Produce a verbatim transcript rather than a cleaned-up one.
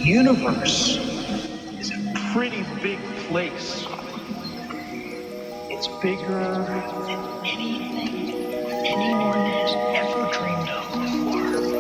universe is a pretty big place. It's bigger than anything